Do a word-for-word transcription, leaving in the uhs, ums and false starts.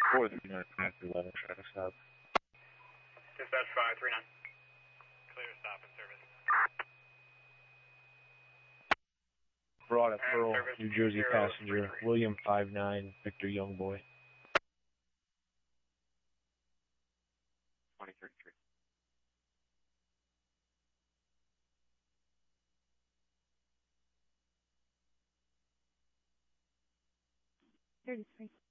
four three nine, after eleven, try to stop. Dispatch five three nine. Clear stop and service. Brought at Pearl, New Jersey passenger, William five nine, Victor Youngboy. twenty thirty-three. thirty-three.